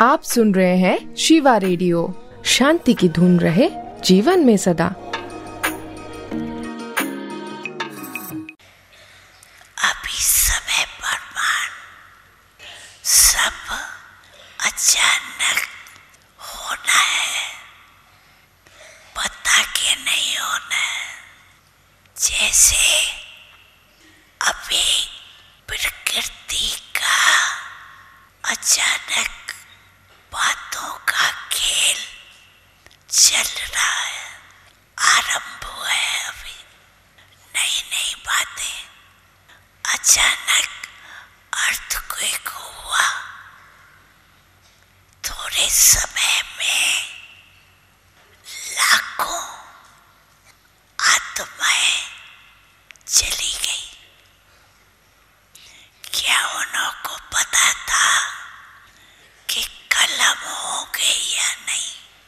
आप सुन रहे हैं शिवा रेडियो। शांति की धुन रहे जीवन में सदा। अभी समय प्रमाण सब अचानक होना है, पता के नहीं होना है। जैसे अभी प्रकृति का अचानक बातों का खेल चल रहा है, आरंभ हुआ है। अभी नई नई बातें, अचानक अर्थक्वेक हुआ, थोड़े समय में लाखों आत्माएं चली गई। क्या उनको पता था कि कलम हो गई या नहीं?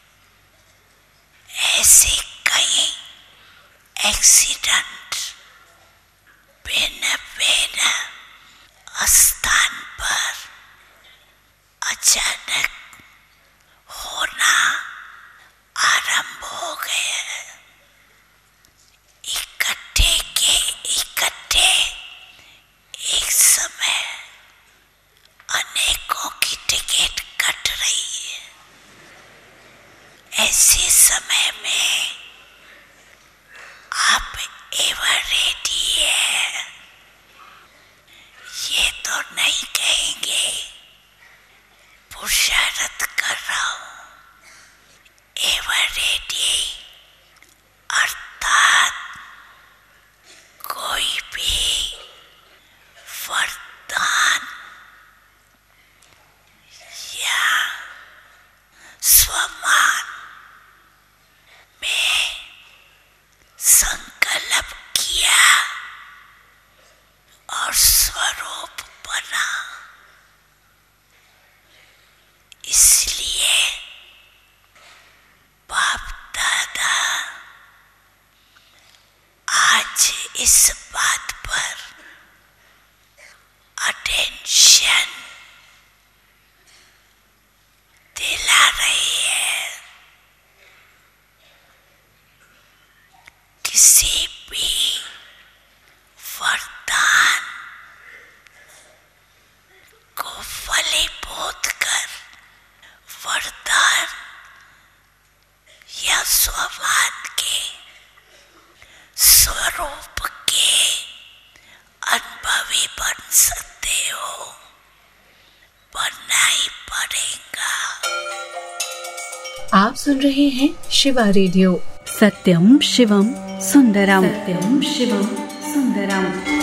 ऐसे कई एक्सीडेंट भिन्न भिन्न स्थान पर अचानक होना आरंभ हो गए हैं। इकट्ठे के इकट्ठे एक समय अनेकों की टिकट कट रही है। ऐसे समय में आप एवर रेडी है, ये तो नहीं कहेंगे पुरुषार्थ कर रहा हूं। एवर रेडी अर्थात कोई भी वरदान या स्वमान में संकल्प किया और स्वरूप बना। इसलिए बाप दादा आज इस बात पर अटेंशन दिला रही है। किसी भी वरदान को फलीभूत कर वरदान या स्वमान के स्वरूप के अनुभवी बन सकते हो, बनना ही पड़ेगा। आप सुन रहे हैं शिवा रेडियो। सत्यम शिवम सुंदरम, सत्यम शिवम सुंदरम।